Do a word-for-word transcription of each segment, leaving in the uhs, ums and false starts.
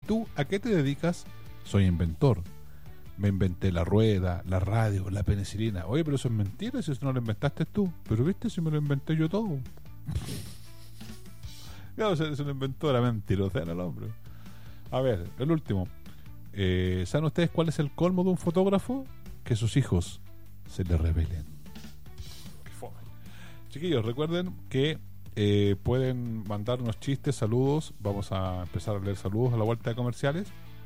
tú a qué te dedicas? Soy inventor. Me inventé la rueda, la radio, la penicilina. Oye, pero eso es mentira, si eso no lo inventaste tú. Pero viste, si me lo inventé yo todo. Claro, se, se lo inventó, era mentirosa el hombre. A ver, el último. Eh, ¿Saben ustedes cuál es el colmo de un fotógrafo? Que sus hijos se le rebelen. Qué fome. Chiquillos, recuerden que eh, pueden mandar unos chistes, saludos. Vamos a empezar a leer saludos a la vuelta de comerciales.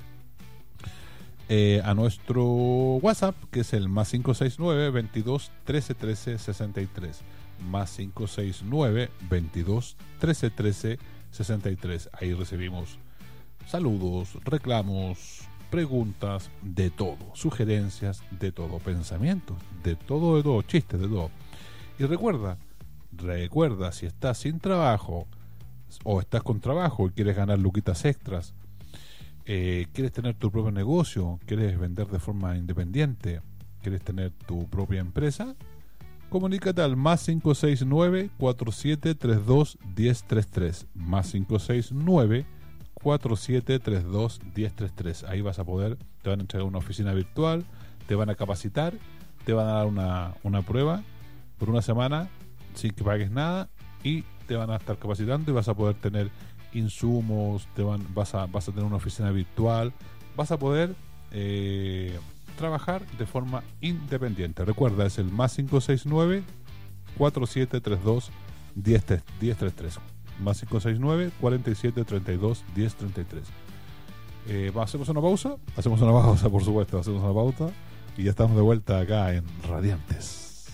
Eh, a nuestro WhatsApp, que es el más cinco seis nueve, veintidós, trece, trece, sesenta y tres. Más cinco seis nueve, veintidós, trece, trece, sesenta y tres. Ahí recibimos saludos, reclamos, preguntas, de todo, sugerencias, de todo, pensamientos, de todo, de todo, chistes, de todo. Y recuerda, recuerda, si estás sin trabajo o estás con trabajo y quieres ganar luquitas extras, eh, quieres tener tu propio negocio, quieres vender de forma independiente, quieres tener tu propia empresa, comunícate al más cinco seis nueve, cuatro siete tres dos, uno cero tres tres, más cinco seis nueve, cuatro siete tres dos, uno cero tres tres. Ahí vas a poder, te van a entregar una oficina virtual, te van a capacitar, te van a dar una, una prueba por una semana sin que pagues nada y te van a estar capacitando y vas a poder tener insumos, te van, vas a vas a tener una oficina virtual, vas a poder eh, trabajar de forma independiente. Recuerda, es el más cinco seis nueve, cuatro siete tres dos, uno cero tres tres, más cinco seis nueve, cuatro siete tres dos, uno cero tres tres. eh, ¿Hacemos una pausa? Hacemos una pausa, por supuesto, hacemos una pausa y ya estamos de vuelta acá en Radiantes.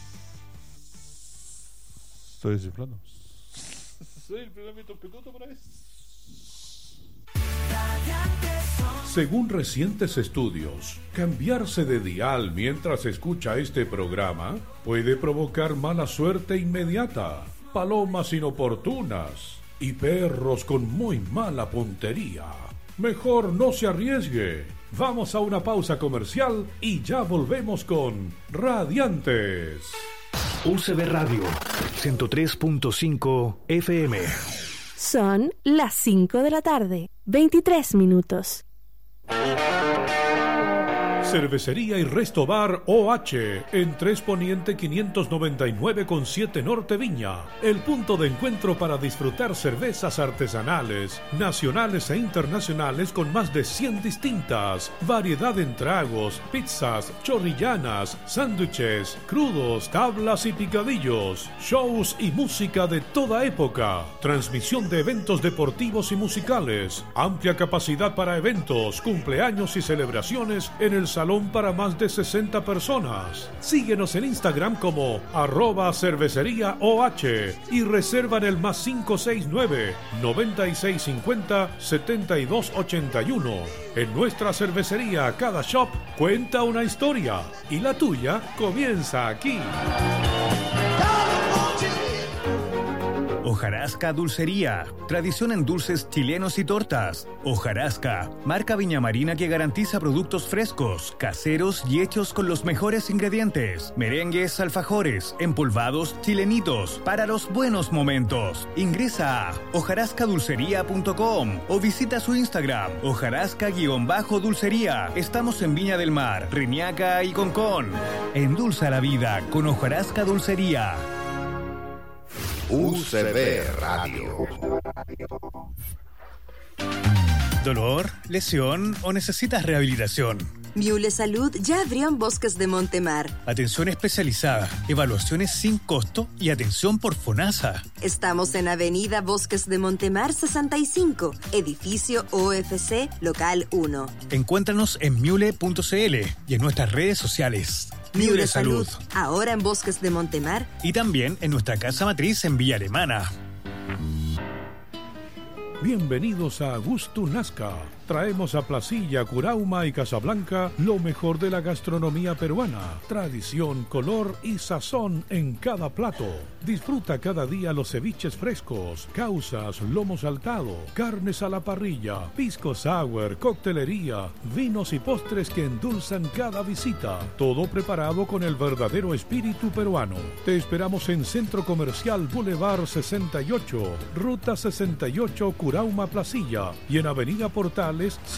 Estoy desinflando. Soy el primer mito picoto por ahí. Según recientes estudios, cambiarse de dial mientras escucha este programa puede provocar mala suerte inmediata, palomas inoportunas y perros con muy mala puntería. Mejor no se arriesgue. Vamos a una pausa comercial y ya volvemos con Radiantes. U C B Radio ciento tres punto cinco F M. Son las cinco de la tarde, veintitrés minutos. Cervecería y Resto Bar O H en tres Poniente quinientos noventa y nueve con siete Norte Viña. El punto de encuentro para disfrutar cervezas artesanales, nacionales e internacionales con más de cien distintas. Variedad en tragos, pizzas, chorrillanas, sándwiches, crudos, tablas y picadillos. Shows y música de toda época. Transmisión de eventos deportivos y musicales. Amplia capacidad para eventos, cumpleaños y celebraciones en el salón para más de sesenta personas. Síguenos en Instagram como arroba cervecería OH y reserva en el más cinco seis nueve, noventa y seis cincuenta, setenta y dos ochenta y uno. En nuestra cervecería cada shop cuenta una historia y la tuya comienza aquí. Hojarasca Dulcería, tradición en dulces chilenos y tortas. Hojarasca, marca viñamarina que garantiza productos frescos, caseros y hechos con los mejores ingredientes. Merengues, alfajores, empolvados, chilenitos, para los buenos momentos. Ingresa a hojarasca dulcería punto com o visita su Instagram, hojarasca-dulcería. Estamos en Viña del Mar, Reñaca y Concón. Endulza la vida con Hojarasca Dulcería. U C B Radio. ¿Dolor, lesión o necesitas rehabilitación? Miule Salud ya abrió en Bosques de Montemar. Atención especializada, evaluaciones sin costo y atención por FONASA. Estamos en Avenida Bosques de Montemar sesenta y cinco, edificio O F C, local uno. Encuéntranos en miule punto c l y en nuestras redes sociales. Miule Salud, ahora en Bosques de Montemar. Y también en nuestra casa matriz en Villa Alemana. Bienvenidos a Gusto Nazca. Traemos a Placilla, Curauma y Casablanca lo mejor de la gastronomía peruana. Tradición, color y sazón en cada plato. Disfruta cada día los ceviches frescos, causas, lomo saltado, carnes a la parrilla, pisco sour, coctelería, vinos y postres que endulzan cada visita. Todo preparado con el verdadero espíritu peruano. Te esperamos en Centro Comercial Boulevard sesenta y ocho, Ruta sesenta y ocho, Curauma, Placilla, y en Avenida Portales